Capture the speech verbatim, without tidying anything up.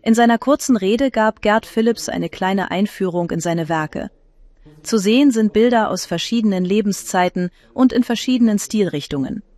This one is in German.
In seiner kurzen Rede gab Gerd Phillips eine kleine Einführung in seine Werke. Zu sehen sind Bilder aus verschiedenen Lebenszeiten und in verschiedenen Stilrichtungen.